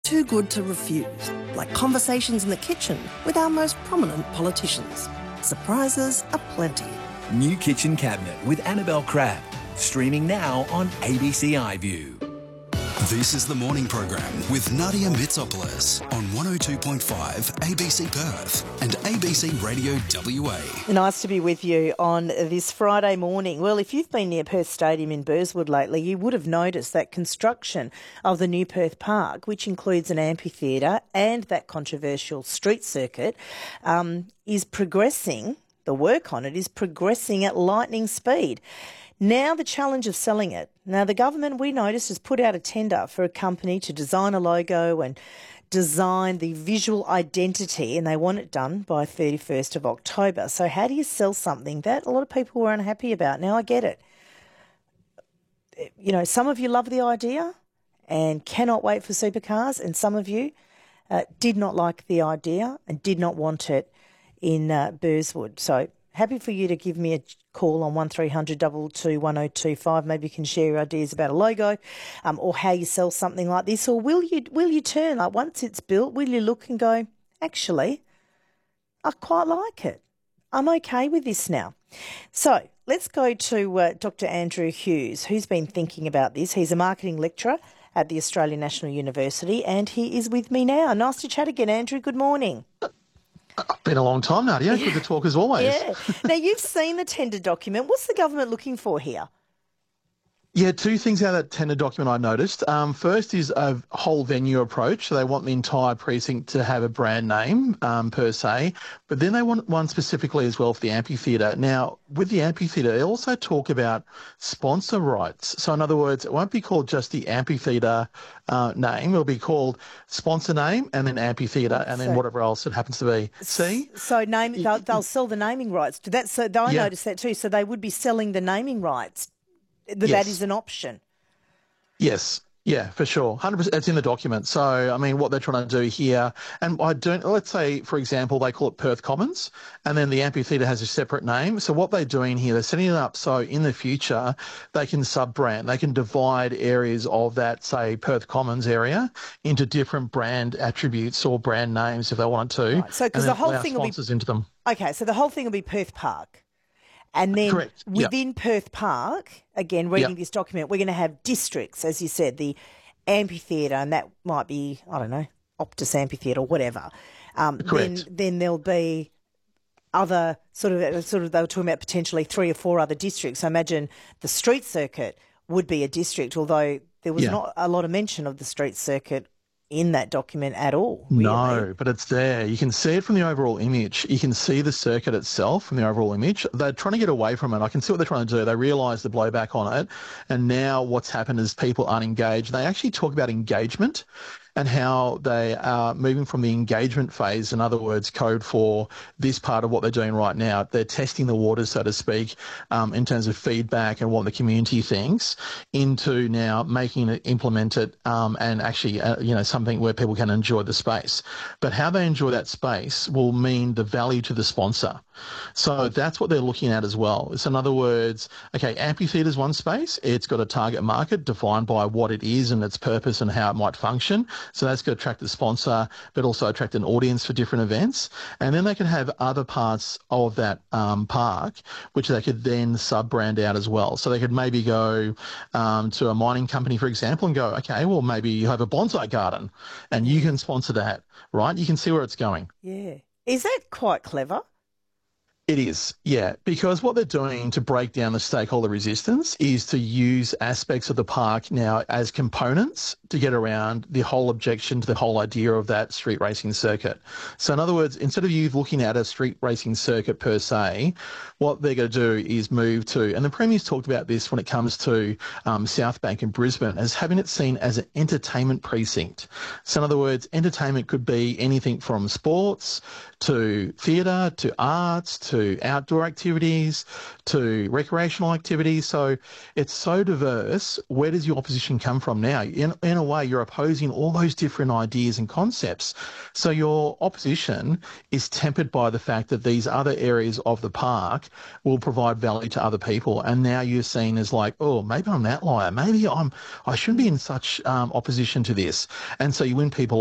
too good to refuse, like conversations in the kitchen with our most prominent politicians. Surprises aplenty. New Kitchen Cabinet with Annabelle Crabb. Streaming now on ABC iView. This is the morning program with Nadia Mitsopoulos on 102.5 ABC Perth and ABC Radio WA. Nice to be with you on this Friday morning. Well, if you've been near Perth Stadium in Burswood lately, you would have noticed that construction of the new Perth Park, which includes an amphitheatre and that controversial street circuit, is progressing. The work on it is progressing at lightning speed. Now the challenge of selling it. Now the government, we noticed, has put out a tender for a company to design a logo and design the visual identity, and they want it done by 31st of October. So how do you sell something that a lot of people were unhappy about? Now I get it. You know, some of you love the idea and cannot wait for supercars, and some of you did not like the idea and did not want it in Burswood. So happy for you to give me a call on 1300 222 1025. Maybe you can share your ideas about a logo or how you sell something like this. Or will you turn, like once it's built, will you look and go, actually, I quite like it. I'm okay with this now. So let's go to Dr. Andrew Hughes, who's been thinking about this. He's a marketing lecturer at the Australian National University, and he is with me now. Nice to chat again, Andrew. Good morning. Been a long time, Nadia. Good to talk as always. Yeah. Now, you've seen the tender document. What's the government looking for here? Yeah, two things out of that tender document I noticed. First is a whole venue approach. So they want the entire precinct to have a brand name per se, but then they want one specifically as well for the amphitheatre. Now, with the amphitheatre, they also talk about sponsor rights. So in other words, it won't be called just the amphitheatre name. It'll be called sponsor name and then amphitheatre and then whatever else it happens to be. See? So they'll sell the naming rights. I noticed that too. So they would be selling the naming rights. That is an option. Yes. Yeah, for sure. 100%. It's in the document. So, I mean, what they're trying to do here, and let's say, for example, they call it Perth Commons, and then the amphitheatre has a separate name. So what they're doing here, they're setting it up so in the future they can sub-brand. They can divide areas of that, say, Perth Commons area into different brand attributes or brand names if they want to. Right. So, because the whole thing will be sponsors into them. Okay, so the whole thing will be Perth Park. And then within Perth Park, again, reading this document, we're going to have districts, as you said, the amphitheatre, and that might be, I don't know, Optus Amphitheatre or whatever. Then there'll be other sort of they were talking about potentially 3 or 4 other districts. So imagine the street circuit would be a district, although there was not a lot of mention of the street circuit in that document at all. Really. No, but it's there. You can see it from the overall image. You can see the circuit itself from the overall image. They're trying to get away from it. I can see what they're trying to do. They realise the blowback on it. And now what's happened is people aren't engaged. They actually talk about engagement and how they are moving from the engagement phase, in other words, code for this part of what they're doing right now. They're testing the waters, so to speak, in terms of feedback and what the community thinks, into now making it implement it and actually, something where people can enjoy the space. But how they enjoy that space will mean the value to the sponsor. So that's what they're looking at as well. So in other words, okay, amphitheatre is one space. It's got a target market defined by what it is and its purpose and how it might function. So that's going to attract the sponsor, but also attract an audience for different events. And then they can have other parts of that park, which they could then sub-brand out as well. So they could maybe go to a mining company, for example, and go, okay, well, maybe you have a bonsai garden and you can sponsor that, right? You can see where it's going. Yeah. Is that quite clever? It is, yeah, because what they're doing to break down the stakeholder resistance is to use aspects of the park now as components to get around the whole objection to the whole idea of that street racing circuit. So in other words, instead of you looking at a street racing circuit per se, what they're going to do is move to, and the Premier's talked about this when it comes to South Bank and Brisbane, as having it seen as an entertainment precinct. So in other words, entertainment could be anything from sports to theatre, to arts, to outdoor activities, to recreational activities. So it's so diverse. Where does your opposition come from now? In a way, you're opposing all those different ideas and concepts. So your opposition is tempered by the fact that these other areas of the park will provide value to other people. And now you're seen as like, oh, maybe I'm an outlier. Maybe I shouldn't be in such opposition to this. And so you win people